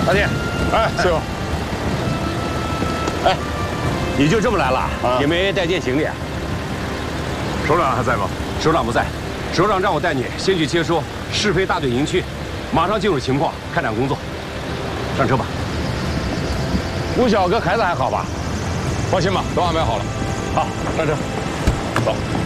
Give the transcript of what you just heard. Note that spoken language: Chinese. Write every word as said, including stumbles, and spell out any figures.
大弟， 哎，师傅， 哎，你就这么来了， 啊、 也没带件行李。 首长还在吗？ 首长不在，首长让我带你先去接收适配大队营区，马上进入情况，开展工作。上车吧。吴小哥孩子还好吧？ 放心吧，都安排好了。 好，上车，走。